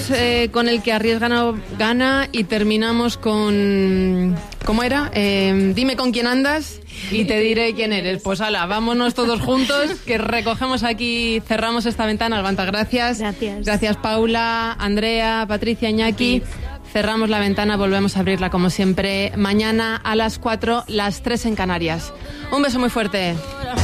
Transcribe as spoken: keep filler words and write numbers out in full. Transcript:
Eh, con el que arriesga no gana y terminamos con... ¿Cómo era? Eh, dime con quién andas y te diré quién eres. Pues ala, vámonos todos juntos, que recogemos aquí, cerramos esta ventana. Albanta, gracias. Gracias. Gracias, Paula, Andrea, Patricia, Iñaki. Cerramos la ventana, volvemos a abrirla como siempre mañana a las cuatro, las tres en Canarias. Un beso muy fuerte.